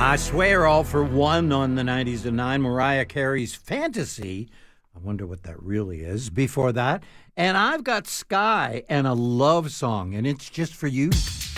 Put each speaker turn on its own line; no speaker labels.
I swear all for one on the 90s and 9. Mariah Carey's Fantasy. I wonder what that really is. Before that. And I've got Sky and a love song, and it's just for you.